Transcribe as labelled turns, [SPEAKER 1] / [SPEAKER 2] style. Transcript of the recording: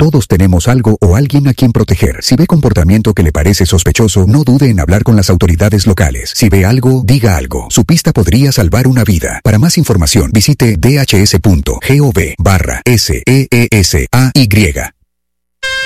[SPEAKER 1] Todos tenemos algo o alguien a quien proteger. Si ve comportamiento que le parece sospechoso, no dude en hablar con las autoridades locales. Si ve algo, diga algo. Su pista podría salvar una vida. Para más información, visite dhs.gov/SEESAY.